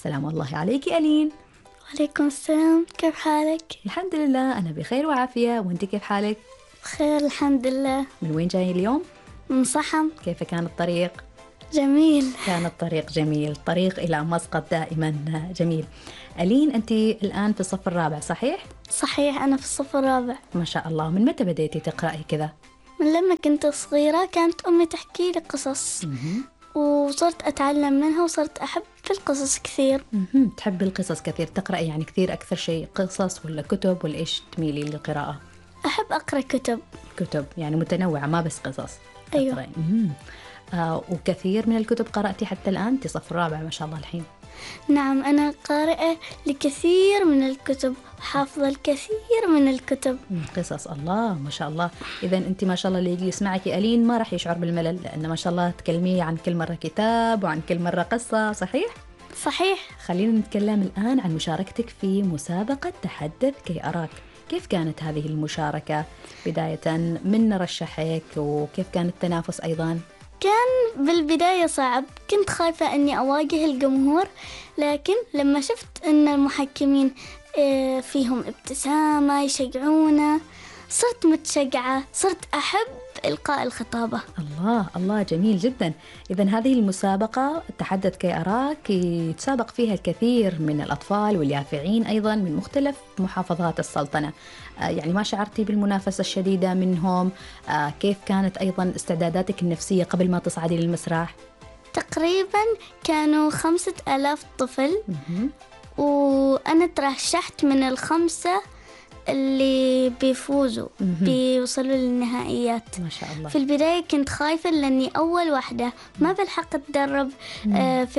السلام الله عليك ألين. وعليكم السلام، كيف حالك؟ الحمد لله أنا بخير وعافية، وأنت كيف حالك؟ بخير الحمد لله. من وين جاي اليوم؟ من صحم. كيف كان الطريق؟ جميل. كان الطريق جميل، الطريق إلى مسقط دائما جميل. ألين أنت الآن في الصف الرابع صحيح؟ صحيح، أنا في الصف الرابع. ما شاء الله. من متى بديتي تقرأي كذا؟ من لما كنت صغيرة كانت أمي تحكي لي قصص وصرت أتعلم منها وصرت أحب القصص كثير. تحب القصص كثير، تقرأي يعني كثير أكثر شيء قصص ولا كتب ولا إيش تميلي للقراءة؟ أحب أقرأ كتب. كتب يعني متنوعة ما بس قصص. أيوة. وكثير من الكتب قرأتي حتى الآن؟ أنت صف الرابع ما شاء الله الحين. نعم، أنا قارئة لكثير من الكتب وحافظة الكثير من الكتب. قصص، الله ما شاء الله. إذا أنت ما شاء الله اللي يجي يسمعك ألين ما راح يشعر بالملل، لأن ما شاء الله تكلمي عن كل مرة كتاب وعن كل مرة قصة. صحيح؟ صحيح. خلينا نتكلم الآن عن مشاركتك في مسابقة تحدث كي أراك. كيف كانت هذه المشاركة بداية؟ من رشحك وكيف كان التنافس أيضا؟ كان بالبداية صعب، كنت خايفة أني أواجه الجمهور، لكن لما شفت أن المحكمين فيهم ابتسامة يشجعونا صرت متشجعة، صرت أحب إلقاء الخطابة. الله الله، جميل جدا. إذن هذه المسابقة تحدث كي أراك يتسابق فيها الكثير من الأطفال واليافعين أيضا من مختلف محافظات السلطنة. يعني ما شعرتي بالمنافسة الشديدة منهم؟ كيف كانت أيضا استعداداتك النفسية قبل ما تصعدي للمسرح؟ تقريبا كانوا 5000 طفل وأنا ترشحت من الخمسة اللي بيفوزوا بيوصلوا للنهائيات. ما شاء الله. في البداية كنت خايفة لأني أول واحدة ما بلحق أتدرب في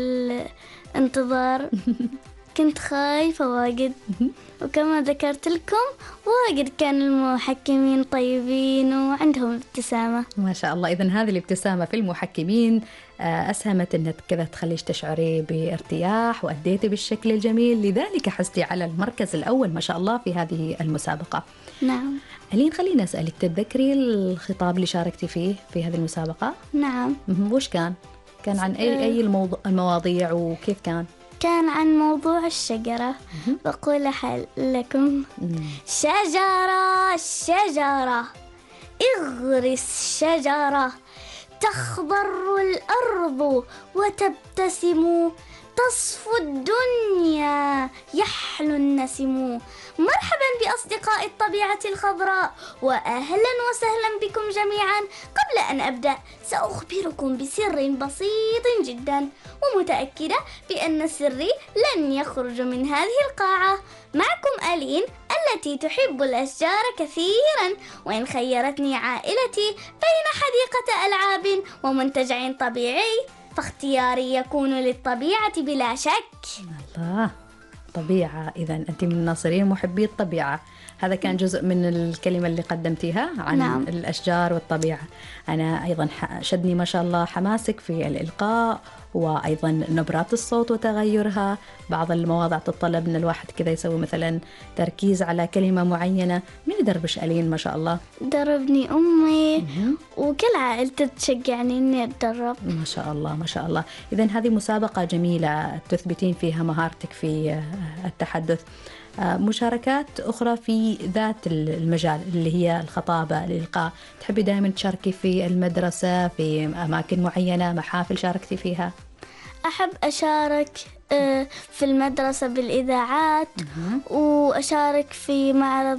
الانتظار. كنت خايفة واجد، وكما ذكرت لكم واجد كان المحكمين طيبين وعندهم ابتسامة. ما شاء الله. إذن هذه الابتسامة في المحكمين أسهمت أنك كذا تخليش تشعري بارتياح وأديتي بالشكل الجميل، لذلك حزتي على المركز الأول ما شاء الله في هذه المسابقة. نعم. ألين خليني أسألك، تتذكري الخطاب اللي شاركتي فيه في هذه المسابقة؟ نعم. وش كان عن أي المواضيع وكيف كان؟ كان عن موضوع الشجرة. بقول لكم شجرة شجرة اغرس شجرة تخضر الأرض وتبتسم، تصفو الدنيا يحلو النسم. مرحبا بأصدقاء الطبيعة الخضراء، وأهلا وسهلا بكم جميعا. قبل أن أبدأ سأخبركم بسر بسيط جدا، ومتأكدة بأن سري لن يخرج من هذه القاعة. معكم ألين التي تحب الأشجار كثيرا، وإن خيرتني عائلتي بين حديقة ألعاب ومنتجع طبيعي فاختياري يكون للطبيعة بلا شك. الله، طبيعة. إذن أنت من ناصرين محبي الطبيعة. هذا كان جزء من الكلمة اللي قدمتيها عن نعم. الأشجار والطبيعة. أنا أيضا شدني ما شاء الله حماسك في الإلقاء، وأيضا نبرات الصوت وتغيرها. بعض المواضع تتطلب أن الواحد كذا يسوي مثلا تركيز على كلمة معينة. من يدربش ألين ما شاء الله؟ دربني أمي وكل عائلتي تشجعني إني أتدرب. ما شاء الله ما شاء الله. إذن هذه مسابقة جميلة تثبتين فيها مهارتك في التحدث. مشاركات أخرى في ذات المجال اللي هي الخطابة، الإلقاء، تحبي دائما تشاركي في المدرسة في أماكن معينة، محافل شاركتي فيها؟ أحب أشارك في المدرسة بالإذاعات، وأشارك في معرض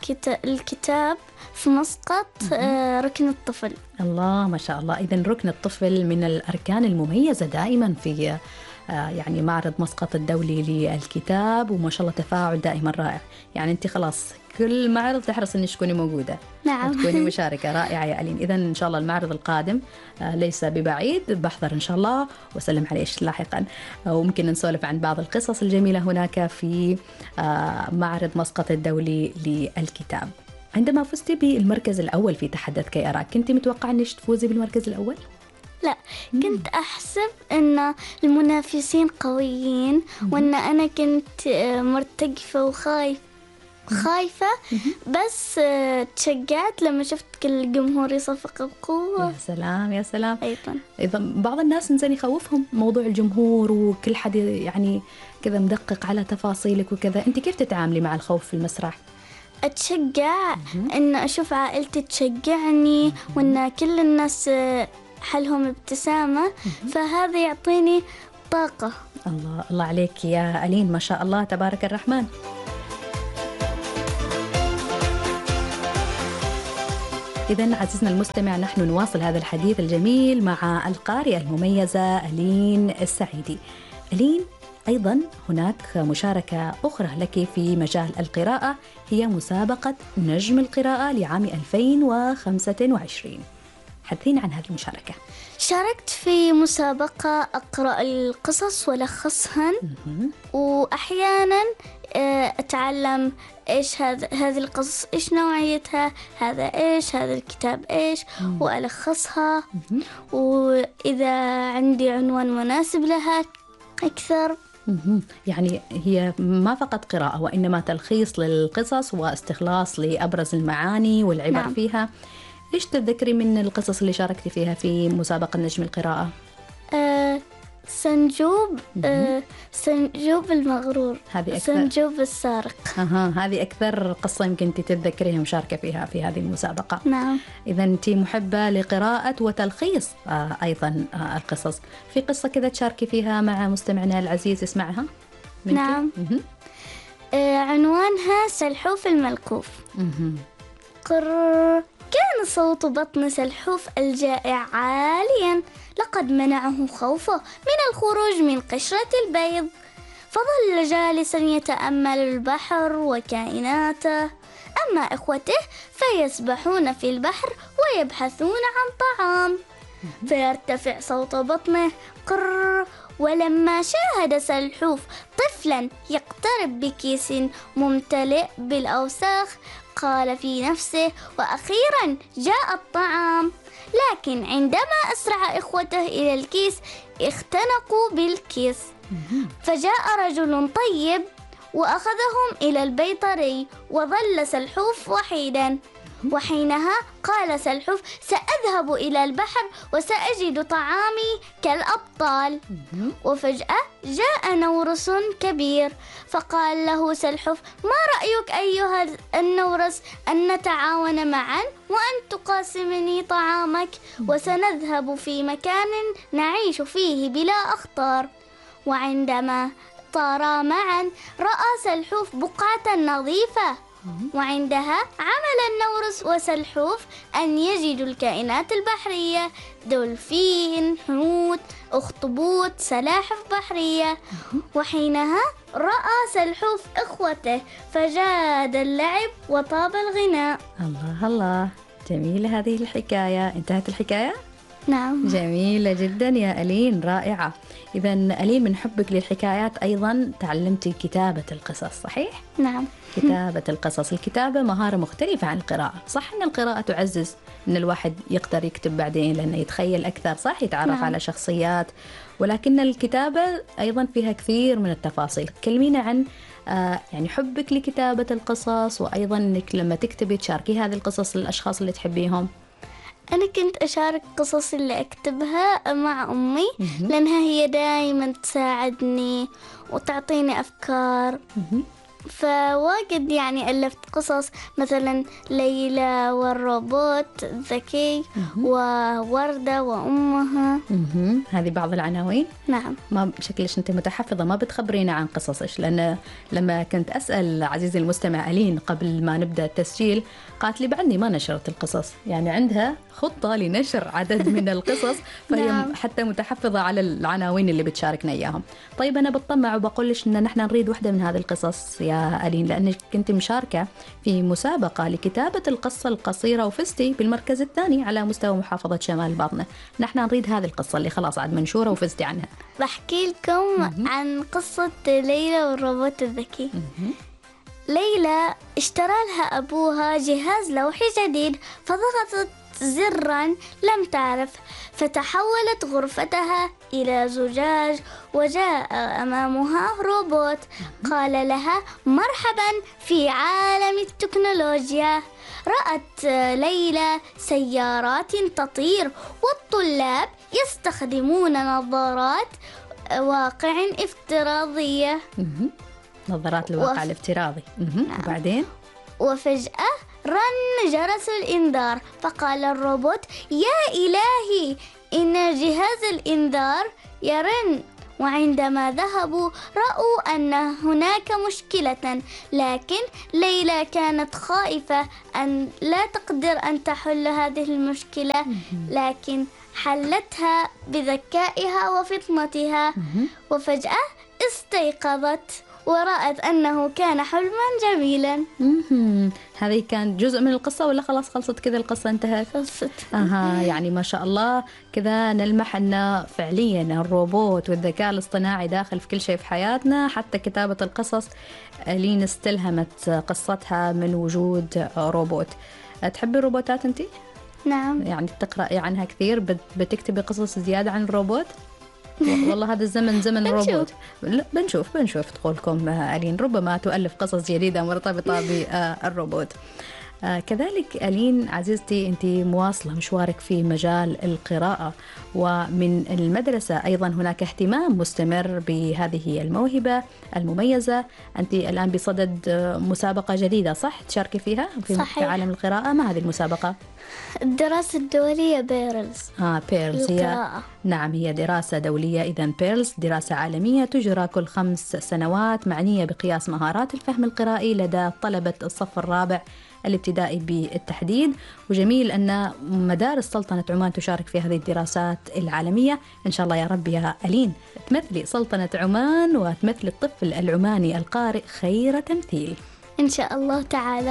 الكتاب في مسقط ركن الطفل. الله ما شاء الله. إذن ركن الطفل من الأركان المميزة دائما في يعني معرض مسقط الدولي للكتاب، وما شاء الله تفاعل دائما رائع. يعني أنت خلاص كل معرض تحرص أنك تكوني موجودة. نعم. تكوني مشاركة. رائعة يا ألين. إذن إن شاء الله المعرض القادم ليس ببعيد، بحضر إن شاء الله وسلم عليش لاحقا، وممكن نسولف عن بعض القصص الجميلة هناك في معرض مسقط الدولي للكتاب. عندما فزتي بالمركز الأول في تحدث كي أراك، كنت متوقعة أنك تفوزي بالمركز الأول؟ لا، كنت أحسب أن المنافسين قويين وأن أنا كنت مرتجفة خايفة بس تشجعت لما شفت كل الجمهور يصفق بقوة. يا سلام يا سلام. أيضا إذا بعض الناس إنسان يخوفهم موضوع الجمهور وكل حد يعني كذا مدقق على تفاصيلك وكذا، أنت كيف تتعاملي مع الخوف في المسرح؟ أتشجع إن أشوف عائلتي تشجعني وإن كل الناس حلهم ابتسامة، فهذا يعطيني طاقة. الله الله عليك يا ألين، ما شاء الله تبارك الرحمن. إذن عزيزنا المستمع، نحن نواصل هذا الحديث الجميل مع القارئة المميزة ألين السعيدي. ألين، أيضا هناك مشاركة أخرى لك في مجال القراءة، هي مسابقة نجم القراءة لعام 2025. حدثينا عن هذه المشاركة. شاركت في مسابقة أقرأ القصص ولخصهن، وأحيانا أتعلم إيش هذه القصص، إيش نوعيتها، هذا إيش، هذا الكتاب إيش، وألخصها، وإذا عندي عنوان مناسب لها أكثر. يعني هي ما فقط قراءة وإنما تلخيص للقصص واستخلاص لأبرز المعاني والعبر. نعم. فيها إيش تتذكري من القصص اللي شاركتي فيها في مسابقة نجم القراءة؟ سنجوب المغرور، هذه أكثر. سنجوب السارق. هذه أكثر قصة يمكن تتذكريها مشاركة فيها في هذه المسابقة. نعم. إذا أنت محبة لقراءة وتلخيص أيضا القصص. في قصة كذا تشاركي فيها مع مستمعنا العزيز يسمعها؟ نعم. عنوانها سلحوف الملكوف. كان صوت بطن سلحوف الجائع عاليا، لقد منعه خوفه من الخروج من قشرة البيض، فظل جالسا يتأمل البحر وكائناته. أما إخوته فيسبحون في البحر ويبحثون عن طعام، فيرتفع صوت بطنه قر. ولما شاهد سلحوف طفلا يقترب بكيس ممتلئ بالأوساخ، قال في نفسه: وأخيرا جاء الطعام. لكن عندما أسرع إخوته إلى الكيس اختنقوا بالكيس، فجاء رجل طيب وأخذهم إلى البيطري، وظل سلحوف وحيدا. وحينها قال سلحوف: سأذهب إلى البحر وسأجد طعامي كالأبطال. وفجأة جاء نورس كبير، فقال له سلحوف: ما رأيك أيها النورس أن نتعاون معا وأن تقاسمني طعامك، وسنذهب في مكان نعيش فيه بلا أخطار. وعندما طارا معا رأى سلحوف بقعة نظيفة، وعندها عمل النورس وسلحوف أن يجدوا الكائنات البحرية: دولفين، حوت، أخطبوط، سلاحف بحرية. وحينها رأى سلحوف إخوته، فجاد اللعب وطاب الغناء. الله الله، جميلة هذه الحكاية. انتهت الحكاية؟ نعم. جميلة جدا يا ألين، رائعة. إذا ألين، من حبك للحكايات أيضا تعلمتي كتابة القصص، صحيح؟ نعم. كتابة القصص، الكتابة مهارة مختلفة عن القراءة. صح أن القراءة تعزز أن الواحد يقدر يكتب بعدين لأنه يتخيل أكثر، صح، يتعرف نعم. على شخصيات، ولكن الكتابة أيضا فيها كثير من التفاصيل. كلمينا عن يعني حبك لكتابة القصص، وأيضا أنك لما تكتبي تشاركي هذه القصص للأشخاص اللي تحبيهم. أنا كنت أشارك قصص اللي أكتبها مع أمي، لأنها هي دائما تساعدني وتعطيني أفكار. فواجد يعني ألفت قصص، مثلا ليلى والروبوت الذكي، ووردة وأمها. هذه بعض العناوين. نعم. ما شكلش أنت متحفظة، ما بتخبرينا عن قصصش، لأن لما كنت أسأل عزيزي المستمع ألين قبل ما نبدأ التسجيل قالت لي بعدني ما نشرت القصص، يعني عندها خطة لنشر عدد من القصص، فهي نعم. حتى متحفظة على العناوين اللي بتشاركنا إياهم. طيب أنا بتطمع وبقول لك إن نحن نريد واحدة من هذه القصص يا ألين، لأنك كنت مشاركة في مسابقة لكتابة القصة القصيرة وفزتي بالمركز الثاني على مستوى محافظة شمال باطنة. نحن نريد هذه القصة اللي خلاص عاد منشورة وفزتي عنها. بحكي لكم عن قصة ليلى والروبوت الذكي. ليلى اشترى لها أبوها جهاز لوحي جديد، فضغطت زرا لم تعرف، فتحولت غرفتها إلى زجاج، وجاء أمامها روبوت قال لها مرحبا في عالم التكنولوجيا. رأت ليلى سيارات تطير، والطلاب يستخدمون نظارات واقع افتراضية. نظارات الواقع الافتراضي. وبعدين وفجأة رن جرس الإنذار، فقال الروبوت يا إلهي إن جهاز الإنذار يرن. وعندما ذهبوا رأوا أن هناك مشكلة، لكن ليلى كانت خائفة أن لا تقدر أن تحل هذه المشكلة، لكن حلتها بذكائها وفطنتها. وفجأة استيقظت ورأت أنه كان حلما جميلا. هذه كان جزء من القصة ولا خلاص خلصت كذا القصة انتهت؟ خلصت. يعني ما شاء الله كذا نلمح أن فعليا الروبوت والذكاء الاصطناعي داخل في كل شيء في حياتنا، حتى كتابة القصص لين استلهمت قصتها من وجود روبوت. تحبي الروبوتات أنتي؟ نعم. يعني تقرأي عنها كثير، بتكتبي قصص زيادة عن الروبوت؟ والله هذا الزمن زمن الروبوت. بنشوف تقولكم ألين ربما تؤلف قصص جديدة مرتبطة بالروبوت. كذلك ألين عزيزتي أنت مواصلة مشوارك في مجال القراءة، ومن المدرسة أيضا هناك اهتمام مستمر بهذه الموهبة المميزة. أنت الآن بصدد مسابقة جديدة صح تشاركي فيها في عالم القراءة؟ ما هذه المسابقة؟ الدراسة الدولية بيرلز. بيرلز هي نعم هي دراسة دولية. إذن بيرلز دراسة عالمية تجرى كل 5 سنوات، معنية بقياس مهارات الفهم القرائي لدى طلبة الصف الرابع الابتدائي بالتحديد. وجميل أن مدارس سلطنة عمان تشارك في هذه الدراسات العالمية. إن شاء الله يا رب يا ألين تمثلي سلطنة عمان وتمثلي الطفل العماني القارئ خير تمثيل إن شاء الله تعالى.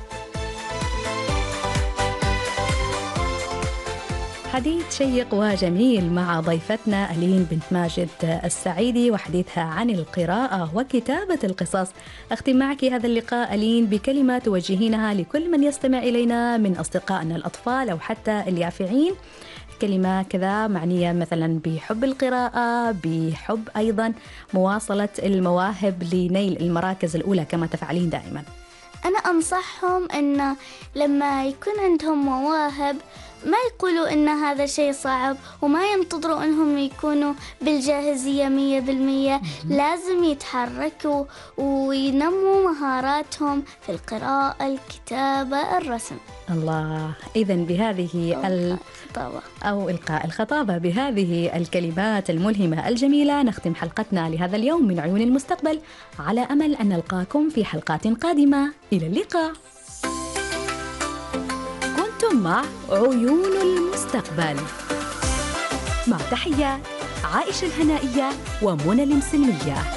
حديث شيق وجميل مع ضيفتنا ألين بنت ماجد السعيدي، وحديثها عن القراءة وكتابة القصص. أختم معك هذا اللقاء ألين بكلمة توجهينها لكل من يستمع إلينا من أصدقائنا الأطفال أو حتى اليافعين، كلمة كذا معنية مثلا بحب القراءة، بحب أيضا مواصلة المواهب لنيل المراكز الأولى كما تفعلين دائما. أنا أنصحهم أن لما يكون عندهم مواهب ما يقولوا إن هذا شيء صعب، وما ينتظروا إنهم يكونوا بالجاهزية 100%. لازم يتحركوا وينموا مهاراتهم في القراءة، الكتابة، الرسم. الله. إذن بهذه أو إلقاء الخطابة بهذه الكلمات الملهمة الجميلة نختم حلقتنا لهذا اليوم من عيون المستقبل، على أمل أن نلقاكم في حلقات قادمة. إلى اللقاء. كنتم مع عيون المستقبل، مع تحيات عائشة الهنائية ومنى المسلمية.